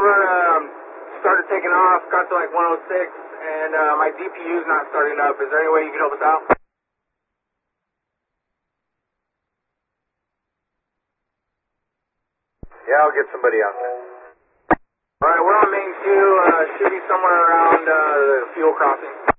over, started taking off, got to like 106, and my DPU's not starting up. Is there any way you can help us out? Yeah, I'll get somebody out there. Alright, we're on main queue, should be somewhere around the fuel crossing.